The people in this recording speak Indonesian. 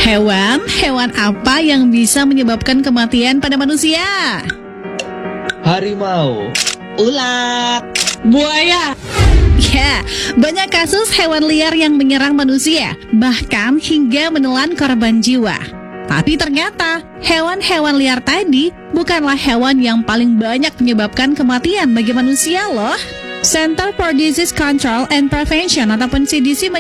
Hewan apa yang bisa menyebabkan kematian pada manusia? Harimau. Ular. Buaya. Ya, banyak kasus hewan liar yang menyerang manusia, bahkan hingga menelan korban jiwa. Tapi ternyata, hewan-hewan liar tadi bukanlah hewan yang paling banyak menyebabkan kematian bagi manusia loh. Center for Disease Control and Prevention ataupun CDC